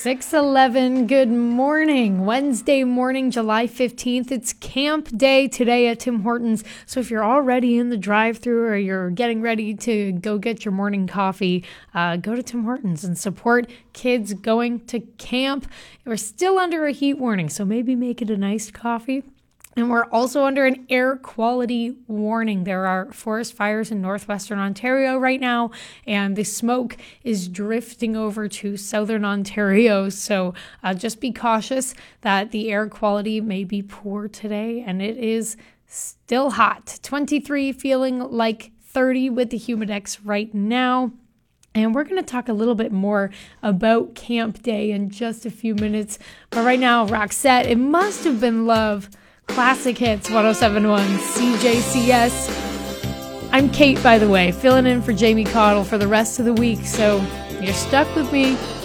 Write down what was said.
6:11. Good morning. Wednesday morning, July 15th. It's camp day today at Tim Hortons. So if you're already in the drive-thru or you're getting ready to go get your morning coffee, go to Tim Hortons and support kids going to camp. We're still under a heat warning, so maybe make it an iced coffee. And we're also under an air quality warning. There are forest fires in northwestern Ontario right now, and the smoke is drifting over to southern Ontario. So just be cautious that the air quality may be poor today, and it is still hot. 23, feeling like 30 with the Humidex right now. And we're going to talk a little bit more about Camp Day in just a few minutes. But right now, Roxette, It Must Have Been Love. Classic Hits 107.1 CJCS. I'm Kate, by the way, filling in for Jamie Cottle for the rest of the week, so you're stuck with me.